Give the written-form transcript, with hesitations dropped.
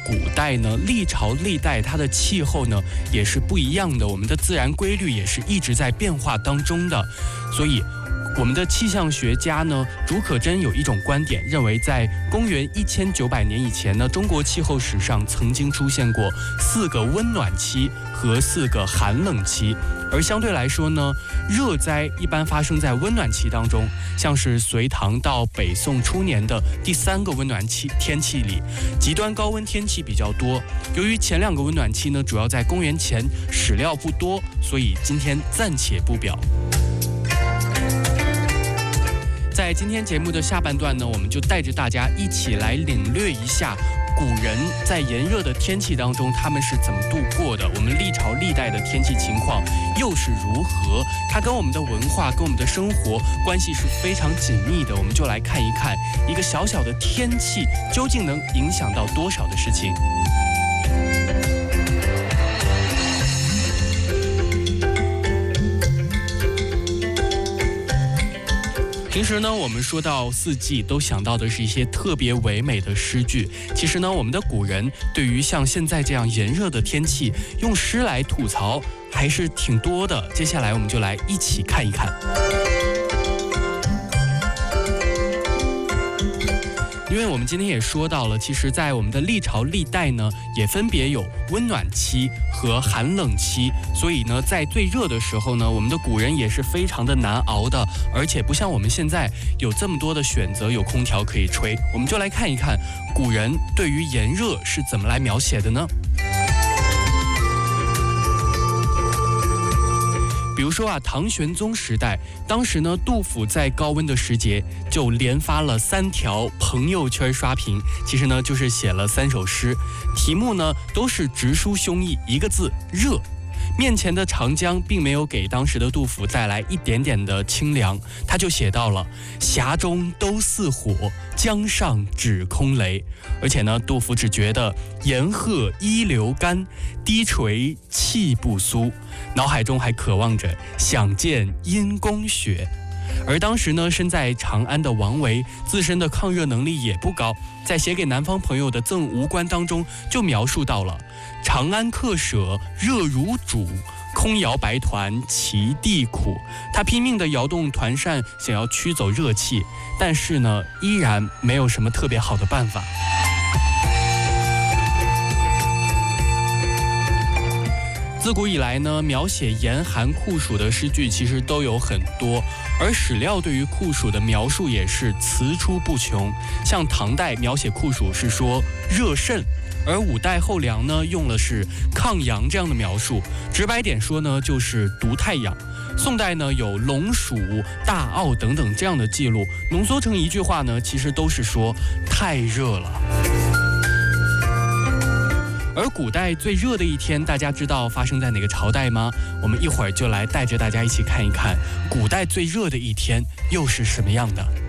古代呢，历朝历代它的气候呢也是不一样的，我们的自然规律也是一直在变化当中的，所以我们的气象学家呢，竺可桢有一种观点，认为在公元1900年以前呢，中国气候史上曾经出现过4个温暖期和4个寒冷期，而相对来说呢，热灾一般发生在温暖期当中，像是隋唐到北宋初年的第3个温暖期天气里，极端高温天气比较多。由于前2个温暖期呢，主要在公元前，史料不多，所以今天暂且不表。在今天节目的下半段呢，我们就带着大家一起来领略一下古人在炎热的天气当中他们是怎么度过的，我们历朝历代的天气情况又是如何，它跟我们的文化跟我们的生活关系是非常紧密的。我们就来看一看一个小小的天气究竟能影响到多少的事情。平时呢，我们说到4季都想到的是一些特别唯美的诗句，其实呢，我们的古人对于像现在这样炎热的天气，用诗来吐槽还是挺多的。接下来我们就来一起看一看。因为我们今天也说到了，其实在我们的历朝历代呢，也分别有温暖期和寒冷期，所以呢，在最热的时候呢，我们的古人也是非常的难熬的，而且不像我们现在有这么多的选择，有空调可以吹。我们就来看一看古人对于炎热是怎么来描写的呢？比如说唐玄宗时代，当时呢，杜甫在高温的时节就连发了3条朋友圈刷屏，其实呢就是写了3首诗，题目呢都是直抒胸臆，一个字热。面前的长江并没有给当时的杜甫带来一点点的清凉，他就写到了峡中都似火，江上只空雷。而且呢，杜甫只觉得岩壑依流干，低垂气不苏，脑海中还渴望着想见阴公雪。而当时呢，身在长安的王维自身的抗热能力也不高，在写给南方朋友的赠吴官当中就描述到了长安客舍热如煮，空摇白团其地苦。他拼命地摇动团扇，想要驱走热气，但是呢，依然没有什么特别好的办法。自古以来呢，描写严寒酷暑的诗句其实都有很多，而史料对于酷暑的描述也是层出不穷。像唐代描写酷暑是说热甚，而5代后梁呢用的是抗阳这样的描述，直白点说呢就是毒太阳。宋代呢有龙暑、大涝等等这样的记录，浓缩成一句话呢，其实都是说太热了。而古代最热的一天，大家知道发生在哪个朝代吗？我们一会儿就来带着大家一起看一看，古代最热的一天又是什么样的。